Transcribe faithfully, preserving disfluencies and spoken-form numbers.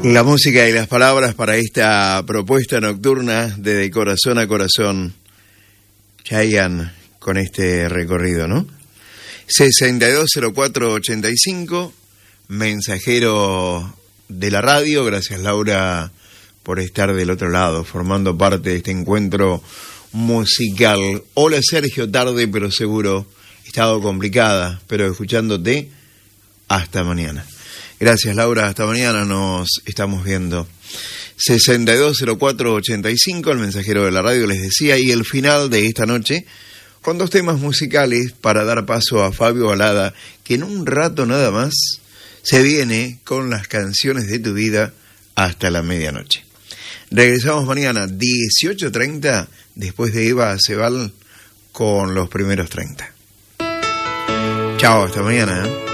La música y las palabras para esta propuesta nocturna de De Corazón a Corazón. Chayanne con este recorrido, ¿no? sesenta y dos cero cuatro ochenta y cinco, mensajero de la radio. Gracias, Laura, por estar del otro lado, formando parte de este encuentro musical. Hola, Sergio, tarde pero seguro. Estado complicada, pero escuchándote. Hasta mañana. Gracias, Laura, hasta mañana, nos estamos viendo. sesenta y dos cero cuatro ochenta y cinco, el mensajero de la radio, les decía, y el final de esta noche, con dos temas musicales para dar paso a Fabio Balada, que en un rato nada más se viene con las canciones de tu vida hasta la medianoche. Regresamos mañana, dieciocho treinta, después de Eva Cebal, con los primeros treinta. Chao, hasta mañana, ¿eh?